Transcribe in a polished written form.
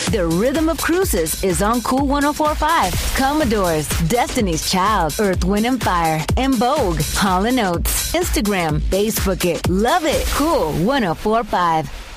The Rhythm of Cruises is on Cool 104.5. Commodores, Destiny's Child, Earth, Wind and Fire, and Vogue. Hall & Oates. Instagram, Facebook it. Love it. Cool 104.5.